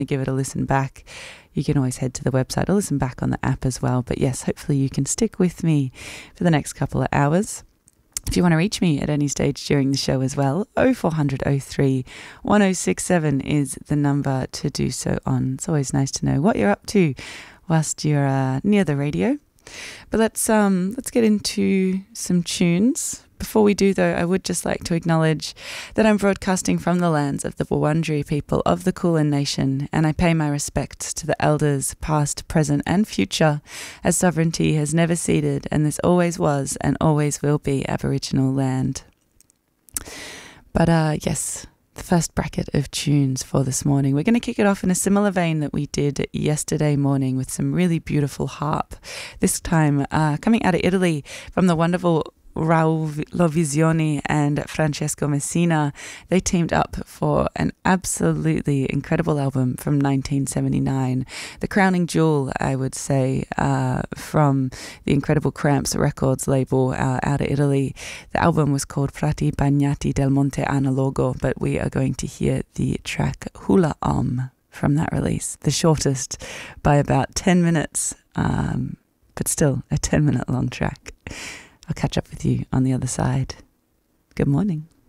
to give it a listen back, you can always head to the website or listen back on the app as well. But yes, hopefully you can stick with me for the next couple of hours. If you want to reach me at any stage during the show as well, 0400 03 1067 is the number to do so on. It's always nice to know what you're up to whilst you're near the radio. But let's get into some tunes. Before we do, though, I would just like to acknowledge that I'm broadcasting from the lands of the Wurundjeri people of the Kulin Nation, and I pay my respects to the elders past, present and future, as sovereignty has never ceded, and this always was and always will be Aboriginal land. But yes, the first bracket of tunes for this morning. We're going to kick it off in a similar vein that we did yesterday morning with some really beautiful harp. This time coming out of Italy from the wonderful Raul Lovisioni and Francesco Messina. They teamed up for an absolutely incredible album from 1979. The crowning jewel, I would say, from the incredible Cramps Records label out of Italy. The album was called Frati Bagnati del Monte Analogo, but we are going to hear the track Hula Om from that release. The shortest by about 10 minutes, but still a 10-minute long track. I'll catch up with you on the other side. Good morning.